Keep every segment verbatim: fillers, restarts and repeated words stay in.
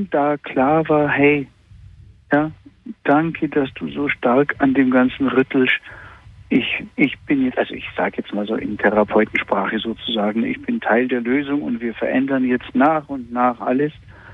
dann da klar war, hey, ja, danke, dass du so stark an dem Ganzen rüttelst. Ich, ich bin jetzt, also ich sage jetzt mal so in Therapeutensprache sozusagen, ich bin Teil der Lösung und wir verändern jetzt nach und nach alles.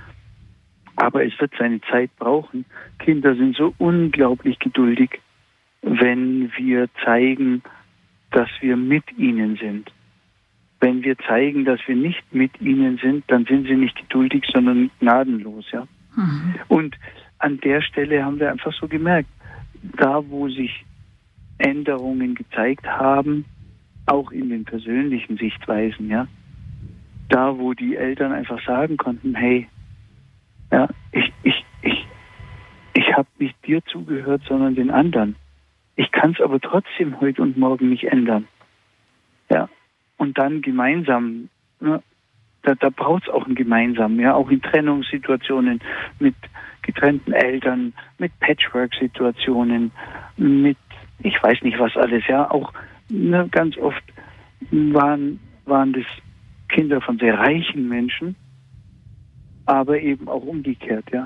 Aber es wird seine Zeit brauchen. Kinder sind so unglaublich geduldig, wenn wir zeigen, dass wir mit ihnen sind. Wenn wir zeigen, dass wir nicht mit ihnen sind, dann sind sie nicht geduldig, sondern gnadenlos, ja. Mhm. Und an der Stelle haben wir einfach so gemerkt, da wo sich Änderungen gezeigt haben, auch in den persönlichen Sichtweisen, ja, da wo die Eltern einfach sagen konnten, hey, ja, ich, ich, ich, ich habe nicht dir zugehört, sondern den anderen. Ich kann es aber trotzdem heute und morgen nicht ändern. Ja, und dann gemeinsam, ne, da, da braucht es auch ein Gemeinsam, ja, auch in Trennungssituationen mit getrennten Eltern, mit Patchwork-Situationen, mit, ich weiß nicht was alles, ja, auch ne, ganz oft waren, waren das Kinder von sehr reichen Menschen, aber eben auch umgekehrt, ja,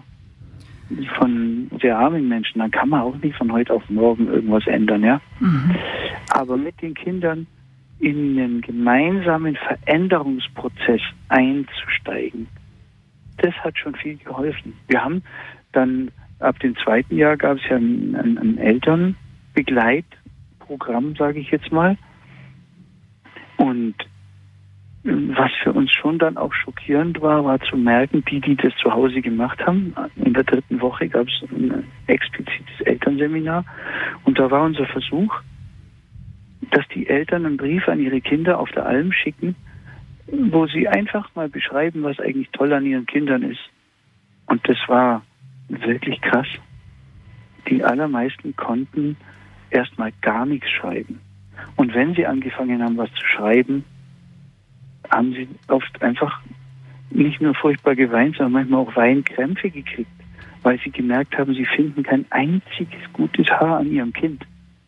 von sehr armen Menschen. Dann kann man auch nicht von heute auf morgen irgendwas ändern, ja. Mhm. Aber mit den Kindern in einen gemeinsamen Veränderungsprozess einzusteigen, das hat schon viel geholfen. Wir haben dann, ab dem zweiten Jahr gab es ja ein, ein, ein Elternbegleitprogramm, sage ich jetzt mal. Und was für uns schon dann auch schockierend war, war zu merken, die, die das zu Hause gemacht haben, in der dritten Woche gab es ein explizites Elternseminar und da war unser Versuch, dass die Eltern einen Brief an ihre Kinder auf der Alm schicken, wo sie einfach mal beschreiben, was eigentlich toll an ihren Kindern ist. Und das war wirklich krass. Die allermeisten konnten erstmal gar nichts schreiben. Und wenn sie angefangen haben, was zu schreiben, haben sie oft einfach nicht nur furchtbar geweint, sondern manchmal auch Weinkrämpfe gekriegt, weil sie gemerkt haben, sie finden kein einziges gutes Haar an ihrem Kind.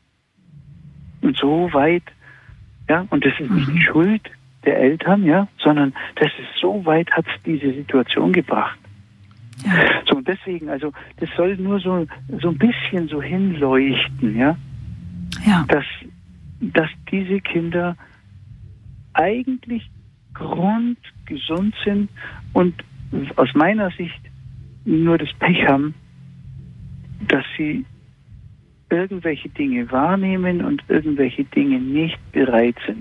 Und so weit, ja, und das ist nicht die Schuld der Eltern, ja, sondern das ist so weit, hat es diese Situation gebracht. Ja. So, und deswegen, also das soll nur so, so ein bisschen so hinleuchten, ja, ja. Dass, dass diese Kinder eigentlich grundgesund sind und aus meiner Sicht nur das Pech haben, dass sie irgendwelche Dinge wahrnehmen und irgendwelche Dinge nicht bereit sind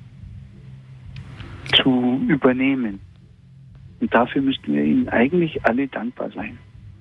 zu übernehmen. Und dafür müssten wir ihnen eigentlich alle dankbar sein.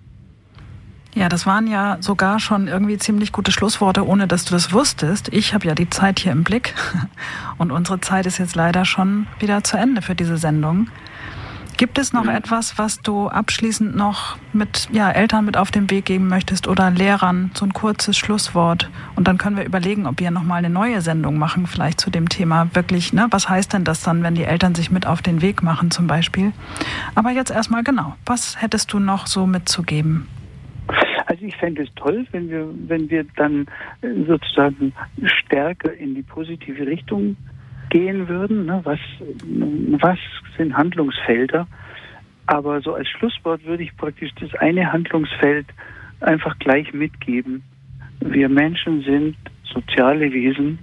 Ja, das waren ja sogar schon irgendwie ziemlich gute Schlussworte, ohne dass du das wusstest. Ich habe ja die Zeit hier im Blick und unsere Zeit ist jetzt leider schon wieder zu Ende für diese Sendung. Gibt es noch mhm. etwas, was du abschließend noch mit ja, Eltern mit auf den Weg geben möchtest oder Lehrern, so ein kurzes Schlusswort? Und dann können wir überlegen, ob wir nochmal eine neue Sendung machen, vielleicht zu dem Thema wirklich, ne? Was heißt denn das dann, wenn die Eltern sich mit auf den Weg machen zum Beispiel? Aber jetzt erstmal genau, was hättest du noch so mitzugeben? Also ich fände es toll, wenn wir, wenn wir dann sozusagen stärker in die positive Richtung gehen würden. Ne? Was, was sind Handlungsfelder? Aber so als Schlusswort würde ich praktisch das eine Handlungsfeld einfach gleich mitgeben. Wir Menschen sind soziale Wesen,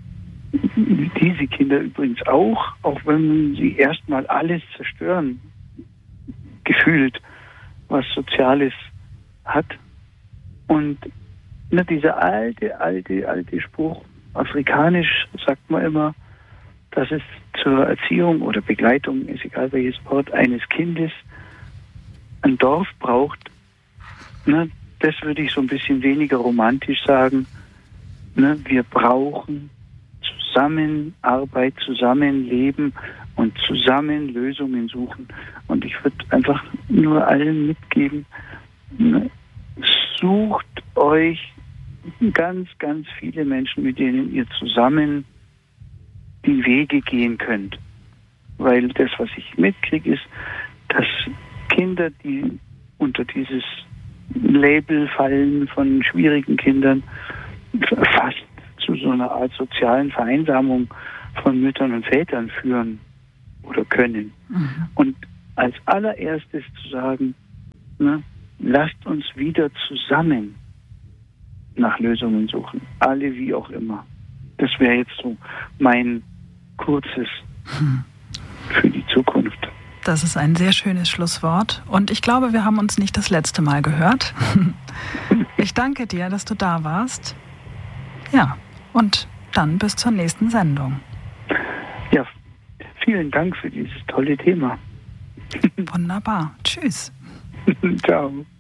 diese Kinder übrigens auch, auch wenn sie erstmal alles zerstören, gefühlt, was Soziales hat. Und ne, dieser alte, alte, alte Spruch, afrikanisch sagt man immer, dass es zur Erziehung oder Begleitung, ist egal welches Wort, eines Kindes ein Dorf braucht. Ne, das würde ich so ein bisschen weniger romantisch sagen. Ne, wir brauchen Zusammenarbeit, Zusammenleben und zusammen Lösungen suchen. Und ich würde einfach nur allen mitgeben, ne, sucht euch ganz, ganz viele Menschen, mit denen ihr zusammen die Wege gehen könnt. Weil das, was ich mitkriege, ist, dass Kinder, die unter dieses Label fallen von schwierigen Kindern, fast zu so einer Art sozialen Vereinsamung von Müttern und Vätern führen oder können. Mhm. Und als allererstes zu sagen, Ne? Lasst uns wieder zusammen nach Lösungen suchen. Alle wie auch immer. Das wäre jetzt so mein kurzes hm. für die Zukunft. Das ist ein sehr schönes Schlusswort. Und ich glaube, wir haben uns nicht das letzte Mal gehört. Ich danke dir, dass du da warst. Ja, und dann bis zur nächsten Sendung. Ja, vielen Dank für dieses tolle Thema. Wunderbar. Tschüss. Ciao.